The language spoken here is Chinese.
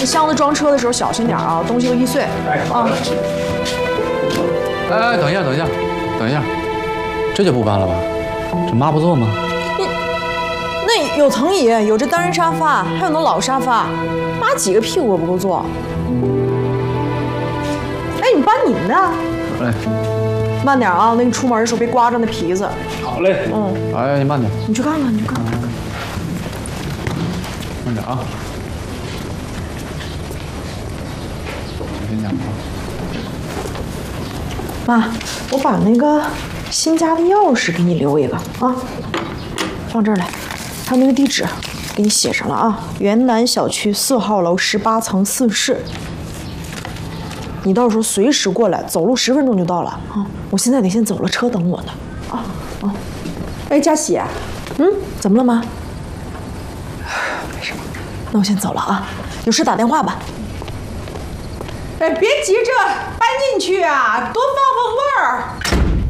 这箱子装车的时候小心点啊，东西都易碎。啊。 哎，等一下，这就不搬了吧？这妈不坐吗？ 那有藤椅，有这单人沙发，还有那老沙发，妈几个屁股不够坐。哎，你搬你们的。 哎， 慢点啊，那你出门的时候别刮着那皮子。 好嘞。哎，你慢点。 你去看看， 慢点啊。先讲啊。 妈，我把那个新家的钥匙给你留一个啊，放这儿来，还有那个地址，给你写上了啊，原南小区4号楼18层4室。你到时候随时过来，走路10分钟就到了啊。我现在得先走了，车等我呢。啊。哎，佳喜，怎么了妈？没什么，那我先走了啊，有事打电话吧。 哎，别急着搬进去啊，多放放味儿。